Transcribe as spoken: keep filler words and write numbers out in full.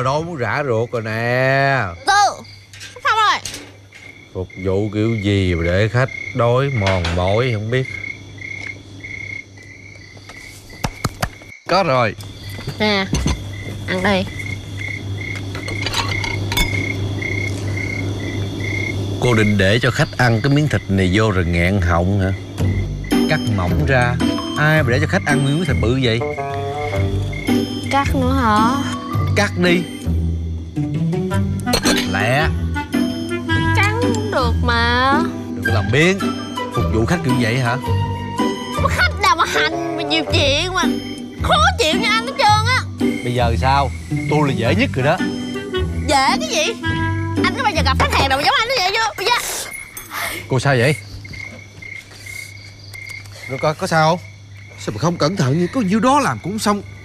giờ đói muốn rã ruột rồi nè. Tư, sao rồi? Phục vụ kiểu gì mà để khách đói mòn mỏi không biết. Có rồi. Nè, ăn đi. Cô định để cho khách ăn cái miếng thịt này vô rồi nghẹn họng hả? Cắt mỏng ra. Ai mà để cho khách ăn miếng thịt bự vậy? Cắt nữa hả? Cắt đi. Lẹ. Cắn cũng được mà. Đừng có làm biếng. Phục vụ khách kiểu vậy hả? Có khách nào mà hành mà nhiều chuyện mà khó chịu như anh hết trơn á. Bây giờ sao? Tôi là dễ nhất rồi đó. Dễ cái gì? Anh có bao giờ gặp khách hàng nào mà giống anh như vậy chưa? Bây giờ Cô sao vậy? Rồi coi có sao không? Sao mà không cẩn thận như có nhiêu đó làm cũng xong.